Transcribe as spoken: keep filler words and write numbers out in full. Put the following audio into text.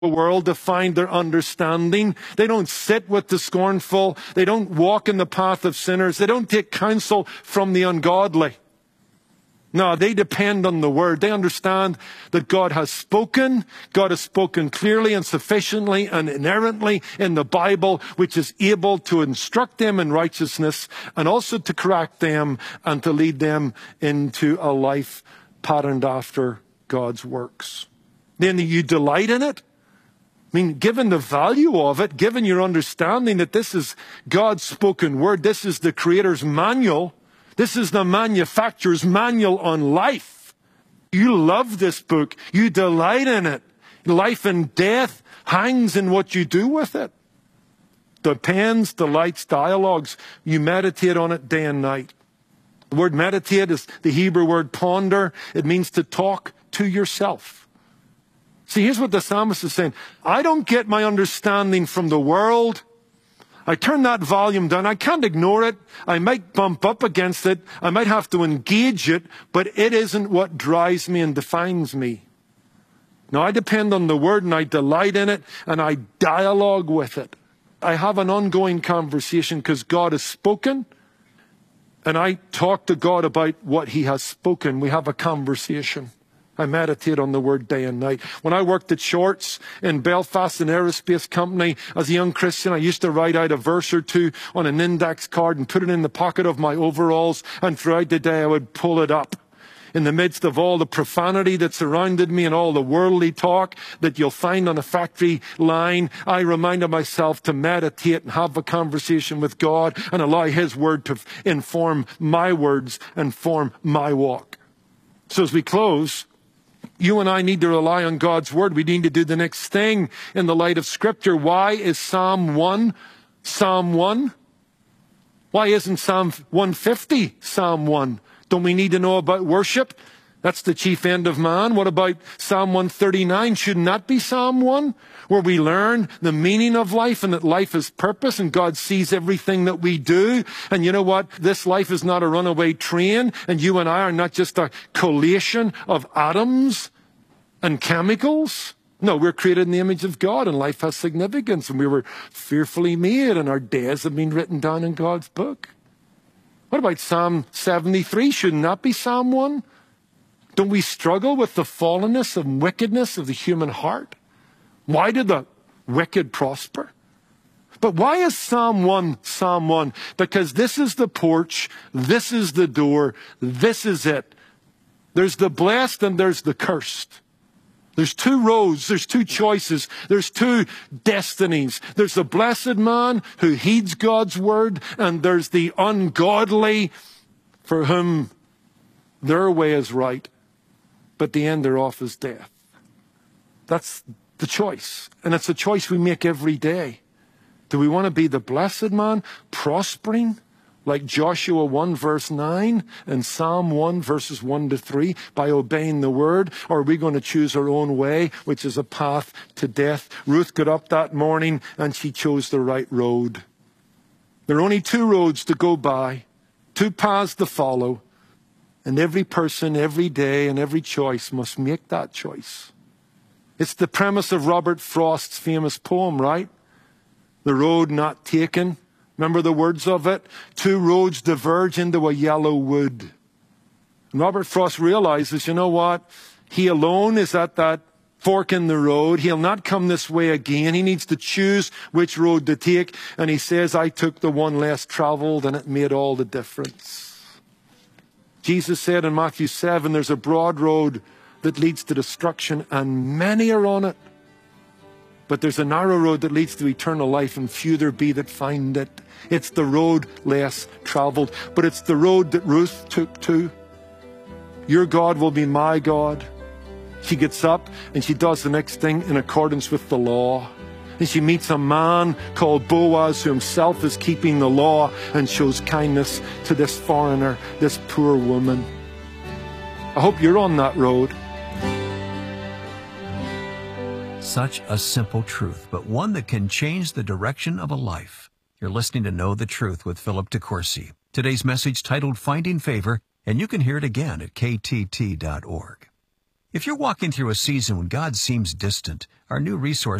the world to find their understanding. They don't sit with the scornful. They don't walk in the path of sinners. They don't take counsel from the ungodly. No, they depend on the Word. They understand that God has spoken. God has spoken clearly and sufficiently and inerrantly in the Bible, which is able to instruct them in righteousness and also to correct them and to lead them into a life patterned after God's works. Then you delight in it. I mean, given the value of it, given your understanding that this is God's spoken word, this is the Creator's manual, this is the manufacturer's manual on life. You love this book. You delight in it. Life and death hangs in what you do with it. Depends, delights, dialogues. You meditate on it day and night. The word meditate is the Hebrew word ponder. It means to talk to yourself. See, here's what the psalmist is saying. I don't get my understanding from the world. I turn that volume down. I can't ignore it. I might bump up against it. I might have to engage it, but it isn't what drives me and defines me. No, I depend on the Word and I delight in it and I dialogue with it. I have an ongoing conversation because God has spoken and I talk to God about what He has spoken. We have a conversation. I meditate on the Word day and night. When I worked at Shorts in Belfast, an aerospace company, as a young Christian, I used to write out a verse or two on an index card and put it in the pocket of my overalls, and throughout the day I would pull it up. In the midst of all the profanity that surrounded me and all the worldly talk that you'll find on a factory line, I reminded myself to meditate and have a conversation with God and allow His Word to inform my words and form my walk. So as we close, you and I need to rely on God's Word. We need to do the next thing in the light of Scripture. Why is Psalm one Psalm one? Why isn't Psalm one fifty Psalm one? Don't we need to know about worship? That's the chief end of man. What about Psalm one thirty-nine? Shouldn't that be Psalm one? Where we learn the meaning of life and that life is purpose and God sees everything that we do. And you know what? This life is not a runaway train and you and I are not just a collation of atoms and chemicals. No, we're created in the image of God and life has significance and we were fearfully made and our days have been written down in God's book. What about Psalm seventy-three? Shouldn't that be Psalm one? Don't we struggle with the fallenness and wickedness of the human heart? Why did the wicked prosper? But why is Psalm one Psalm one? Because this is the porch, this is the door, this is it. There's the blessed and there's the cursed. There's two roads, there's two choices, there's two destinies. There's the blessed man who heeds God's word, and there's the ungodly for whom their way is right, but the end thereof is death. That's the choice. And it's a choice we make every day. Do we want to be the blessed man, prospering, like Joshua one verse nine and Psalm one verses one to three, by obeying the word? Or are we going to choose our own way, which is a path to death? Ruth got up that morning and she chose the right road. There are only two roads to go by, two paths to follow. And every person, every day, and every choice must make that choice. It's the premise of Robert Frost's famous poem, right? The road not taken. Remember the words of it? Two roads diverge into a yellow wood. And Robert Frost realizes, you know what? He alone is at that fork in the road. He'll not come this way again. He needs to choose which road to take. And he says, I took the one less traveled and it made all the difference. Jesus said in Matthew seven, there's a broad road that leads to destruction and many are on it. But there's a narrow road that leads to eternal life and few there be that find it. It's the road less traveled, but it's the road that Ruth took too. Your God will be my God. She gets up and she does the next thing in accordance with the law. And she meets a man called Boaz who himself is keeping the law and shows kindness to this foreigner, this poor woman. I hope you're on that road. Such a simple truth, but one that can change the direction of a life. You're listening to Know the Truth with Philip DeCourcy. Today's message titled Finding Favor, and you can hear it again at K T T dot org. If you're walking through a season when God seems distant, our new resource